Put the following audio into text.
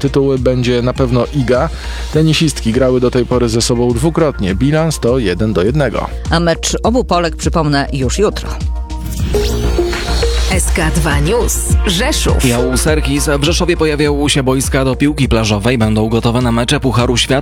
tytuły będzie na pewno Iga. Tenisistki grały do tej pory ze sobą dwukrotnie. Bilans to 1-1. A mecz obu Polek, przypomnę, już jutro. SK2 News. Rzeszów. Jału Serkis. W Rzeszowie pojawiają się boiska do piłki plażowej. Będą gotowe na mecze Pucharu Świata.